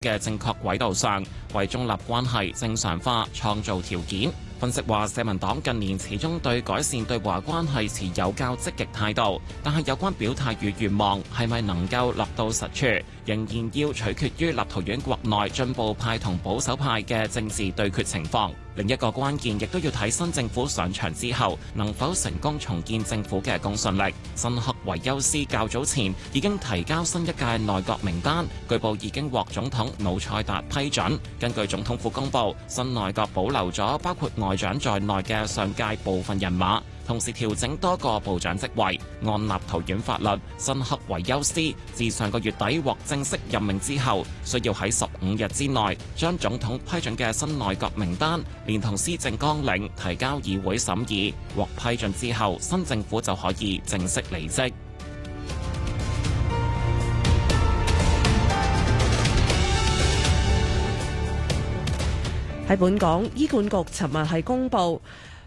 嘅正確軌道上，為中立關係正常化創造條件。分析話，社民黨近年始終對改善對華關係持有較積極態度，但係有關表態與願望係咪能夠落到實處，仍然要取決於立陶宛國內進步派同保守派嘅政治對決情況。另一個關鍵亦都要睇新政府上場之後能否成功重建政府嘅公信力。辛克維休斯較早前已經提交新一屆內閣名單，據報已經獲總統努塞達批准。根據總統府公佈，新內閣保留咗包括外長在內嘅上屆部分人馬，同時調整多個部長職位。按立陶宛法律，辛克維休斯自上個月底獲正式任命之後，需要喺15日之內將總統批准嘅新內閣名單連同施政綱領提交議會審議，獲批准之後，新政府就可以正式離職。 喺本港，醫管局尋日係公布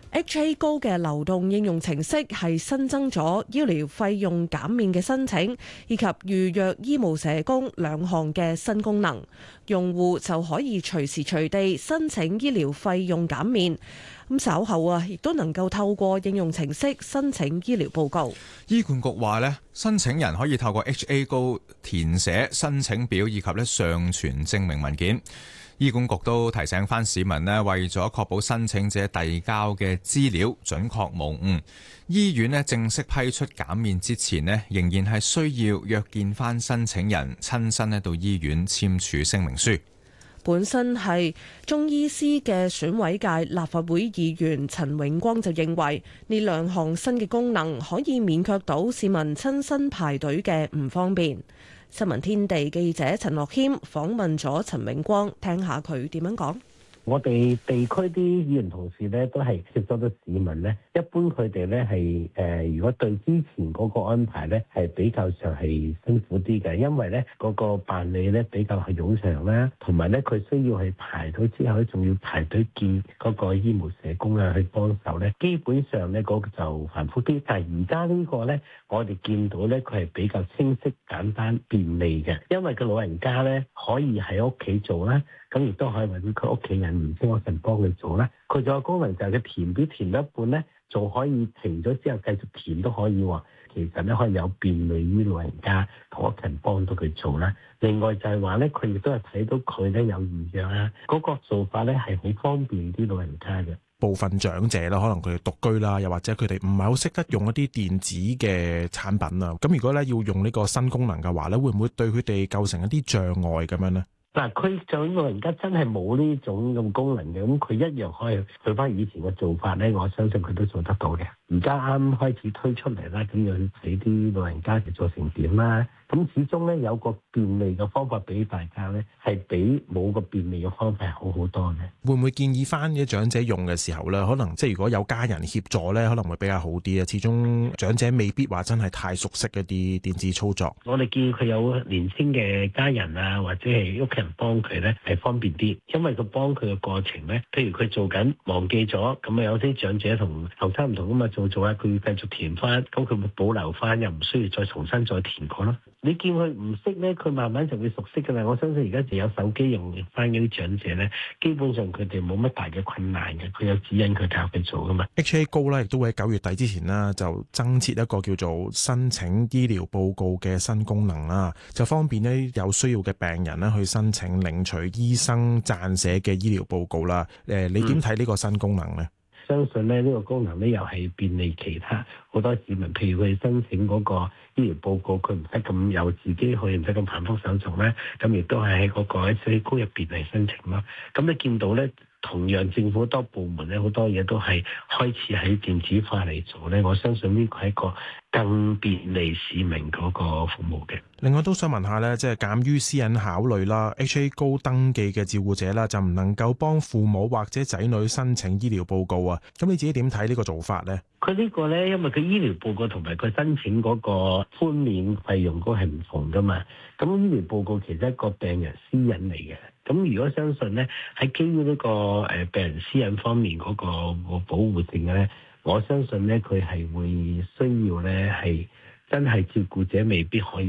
HA Go 嘅流動應用程式係新增咗醫療費用減免嘅申請，以及預約醫務社工兩項嘅新功能，用戶就可以隨時隨地申請醫療費用減免。咁稍後亦都能夠透過應用程式申請醫療報告。 醫管局話咧，申請人可以透過 HA Go 填寫申請表以及上傳證明文件。醫管局都提醒翻市民咧，為咗確保申請者遞交嘅資料準確無誤，醫院正式批出減免之前仍然係需要約見翻申請人，親身到醫院簽署聲明書。 本身係中醫師嘅選委界立法會議員陳永光就認為，呢兩項新嘅功能可以免卻到市民親身排隊嘅唔方便。新聞天地記者陳樂謙訪問咗陳永光，聽下佢點樣講。 我哋地區啲議員同事咧，都係接觸到市民咧，一般佢哋咧係如果對之前嗰個安排咧係比較上係辛苦啲嘅，因為咧嗰個辦理咧比較係冗長啦，同埋咧佢需要係排隊之後咧，仲要排隊見嗰個醫務社工啊去幫手咧，基本上咧嗰個就繁複啲。但係而家呢個咧，我哋見到咧佢係比較清晰、簡單、便利嘅，因為個老人家咧可以喺屋企做啦。咁亦都可以揾佢屋企人唔識嗰陣幫佢做啦。佢仲有功能就係佢填表填到一半咧，仲可以停咗之後繼續填都可以喎。其實咧可以有便利於老人家同屋企人幫到佢做啦。另外就係話咧，佢亦都係睇到佢咧有異樣啊，嗰個做法咧係好方便啲老人家嘅。 部分長者啦，可能佢哋獨居啦，又或者佢哋唔係好識得用一啲電子嘅產品啊。咁如果咧要用呢個新功能嘅話咧，會唔會對佢哋構成一啲障礙咁樣呢？ 嗱，佢就老人家真係冇呢種咁功能嘅，咁佢一樣可以去翻以前嘅做法咧，我相信佢都做得到嘅。而家啱開始推出嚟啦，咁樣睇啲老人家嘅做成點啦。咁始終咧有個便利嘅方法俾大家咧，係比冇個便利嘅方法好好多嘅。 會唔會建議翻啲長者用嘅時候咧，可能即係如果有家人協助咧，可能會比較好啲啊？始終長者未必話真係太熟悉一啲電子操作。 我哋建議佢有年輕嘅家人啊，或者係屋企人幫佢咧，係方便啲，因為佢幫佢嘅過程咧，譬如佢做緊忘記咗，咁啊有啲長者同後生唔同噶嘛，做下佢要繼續填翻，咁佢會保留翻，又唔需要再重新再填過咯。你見佢唔識咧，佢慢慢就會熟悉噶啦。我相信而家就有手機用翻嗰啲長者咧，基本上佢哋冇乜大嘅困難嘅，佢有指引佢教佢做噶嘛。 HA Go 咧亦都會喺9月底之前啦，就增設一個叫做申請醫療報告嘅新功能啦，就方便呢有需要嘅病人咧去申請領取醫生撰寫嘅醫療報告啦。你點睇呢個新功能呢？ 相信咧呢個功能咧又係便利其他好多市民，譬如佢申請嗰個醫療報告，佢唔使咁有自己去，唔使咁繁複手續咧，咁亦都係喺嗰個HA Go入邊嚟申請咯。咁你見到咧，同樣政府多部門咧好多嘢都係開始喺電子化嚟做咧，我相信呢個係一個更便利市民嗰個服務嘅。 另外都想問下咧，即係鑑於私隱考慮啦，HA Go 登記嘅照顧者啦，就唔能夠幫父母或者仔女申請醫療報告啊。咁你自己點睇呢個做法呢？ 佢呢個咧，因為佢醫療報告同埋佢申請嗰個寬免費用嗰係唔同噶嘛。咁醫療報告其實係一個病人私隱嚟嘅。咁如果相信咧，喺基於呢個病人私隱方面嗰個保護性嘅咧，我相信咧佢係會需要咧係真係照顧者未必可以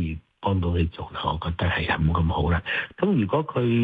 幫到佢做啦，我覺得係冇咁好啦。咁如果佢